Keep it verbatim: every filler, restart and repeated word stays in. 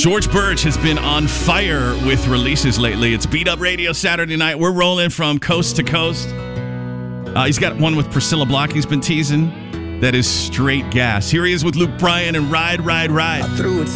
George Birch has been on fire with releases lately. It's Beat Up Radio Saturday night. We're rolling from coast to coast. Uh, he's got one with Priscilla Block he's been teasing. That is straight gas. Here he is with Luke Bryan and Ride, Ride, Ride.